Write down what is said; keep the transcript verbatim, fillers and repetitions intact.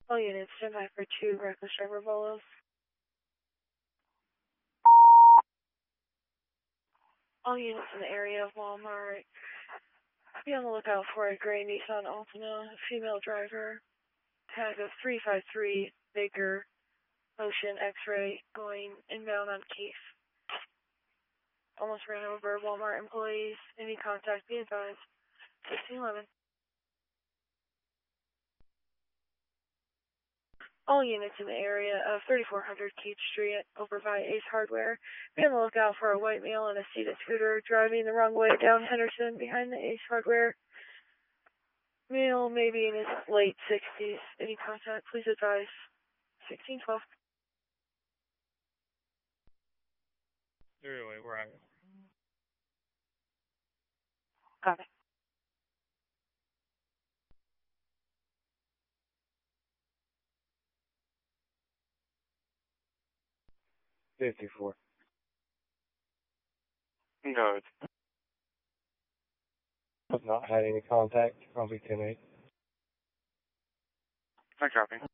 All units, stand by for two reckless driver Volos. All units in the area of Walmart, be on the lookout for a gray Nissan Altima, female driver, tag of three five three, Baker, Ocean X-ray, going inbound on Keith. Almost ran over Walmart employees. Any contact, be advised. sixteen eleven. All units in the area of thirty-four hundred Keith Street over by Ace Hardware, be on the lookout for a white male on a seated scooter driving the wrong way down Henderson behind the Ace Hardware. Male maybe in his late sixties. Any contact, please advise. sixteen twelve. Anyway, where are you? Copy. fifty-four. No, it's I've not had any contact. Probably ten eight. I copy.